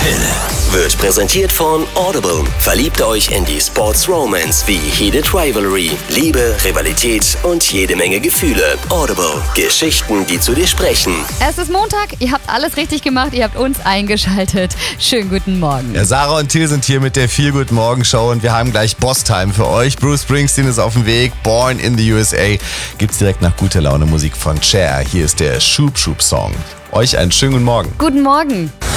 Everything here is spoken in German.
Hill wird präsentiert von Audible. Verliebt euch in die Sports Romance wie Heated Rivalry, Liebe, Rivalität und jede Menge Gefühle. Audible. Geschichten, die zu dir sprechen. Es ist Montag, ihr habt alles richtig gemacht, ihr habt uns eingeschaltet. Schönen guten Morgen. Ja, Sarah und Till sind hier mit der Feel Good Morgen Show und wir haben gleich Boss-Time für euch. Bruce Springsteen ist auf dem Weg, Born in the USA. Gibt's direkt nach guter Laune Musik von Cher. Hier ist der Schub Schub Song. Euch einen schönen guten Morgen. Guten Morgen.